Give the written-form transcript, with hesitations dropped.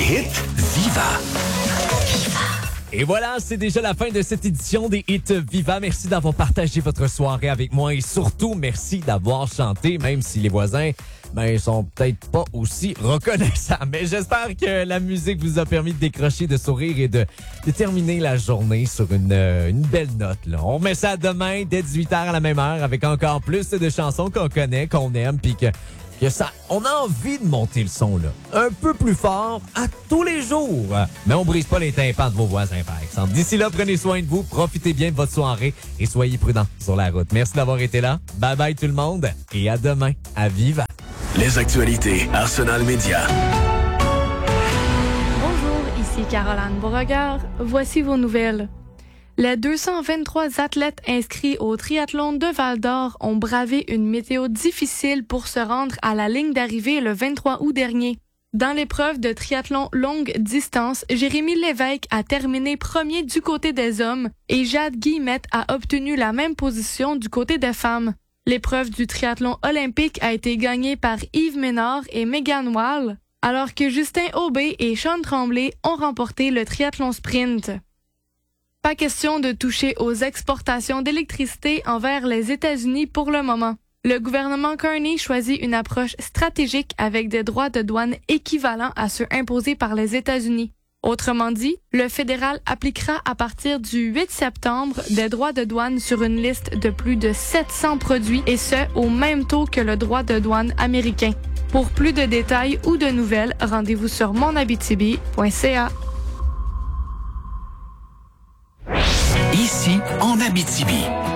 hits Viva. Et voilà, c'est déjà la fin de cette édition des Hits Viva. Merci d'avoir partagé votre soirée avec moi et surtout, merci d'avoir chanté, même si les voisins sont peut-être pas aussi reconnaissants. Mais j'espère que la musique vous a permis de décrocher, de sourire et de terminer la journée sur une belle note. Là. On met ça demain dès 18h à la même heure avec encore plus de chansons qu'on connaît, qu'on aime, puis que ça, on a envie de monter le son là, un peu plus fort à tous les jours. Mais on brise pas les tympans de vos voisins, par exemple. D'ici là, prenez soin de vous, profitez bien de votre soirée et soyez prudents sur la route. Merci d'avoir été là. Bye bye tout le monde et à demain à Viva. Les actualités Arsenal Média. Bonjour, ici Caroline Beauregard. Voici vos nouvelles. Les 223 athlètes inscrits au triathlon de Val-d'Or ont bravé une météo difficile pour se rendre à la ligne d'arrivée le 23 août dernier. Dans l'épreuve de triathlon longue distance, Jérémy Lévesque a terminé premier du côté des hommes et Jade Guillemette a obtenu la même position du côté des femmes. L'épreuve du triathlon olympique a été gagnée par Yves Ménard et Megan Wall, alors que Justin Aubé et Sean Tremblay ont remporté le triathlon sprint. Pas question de toucher aux exportations d'électricité envers les États-Unis pour le moment. Le gouvernement Carney choisit une approche stratégique avec des droits de douane équivalents à ceux imposés par les États-Unis. Autrement dit, le fédéral appliquera à partir du 8 septembre des droits de douane sur une liste de plus de 700 produits et ce, au même taux que le droit de douane américain. Pour plus de détails ou de nouvelles, rendez-vous sur monabitibi.ca. Ici, en Abitibi,